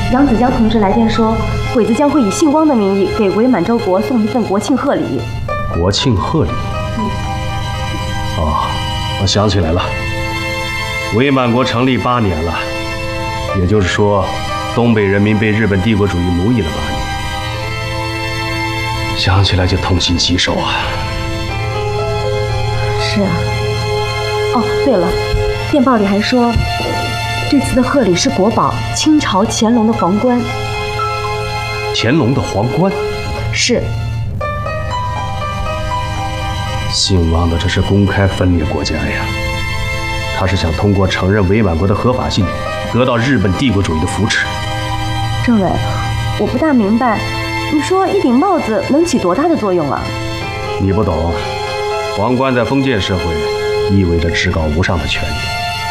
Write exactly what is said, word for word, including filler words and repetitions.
杨子江同志来电说，鬼子将会以姓汪的名义给伪满洲国送一份国庆贺礼。 国庆贺礼？嗯。哦，我想起来了，伪满国成立八年了，也就是说，东北人民被日本帝国主义奴役了八年。想起来就痛心疾首啊！ 是啊。哦，对了，电报里还说，这次的贺礼是国宝清朝乾隆的皇冠。 乾隆的皇冠？ 是。 姓汪的这是公开分裂国家呀！他是想通过承认伪满国的合法性，得到日本帝国主义的扶持。 政委，我不大明白。你说一顶帽子能起多大的作用啊？ 你不懂，皇冠在封建社会意味着至高无上的权利。